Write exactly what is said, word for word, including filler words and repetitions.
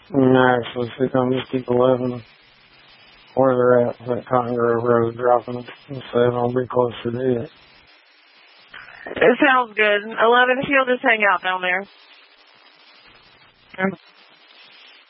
And actually, she's going to just keep eleven where they're at, that Cotton Grove Road, dropping them. And say I'll be closer to it. It sounds good. eleven, if you'll just hang out down there.